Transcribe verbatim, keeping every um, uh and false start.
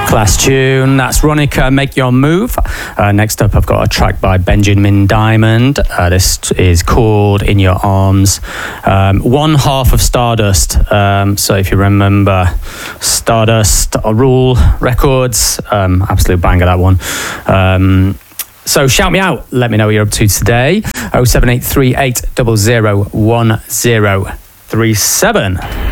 Class tune, that's Ronica, Make Your Move. Uh, next up, I've got a track by Benjamin Diamond. Uh, this is called In Your Arms. Um, one half of Stardust. Um, so if you remember Stardust, Rule Records, um, absolute banger, that one. Um, so shout me out. Let me know what you're up to today. oh seven eight three eight zero zero one zero three seven.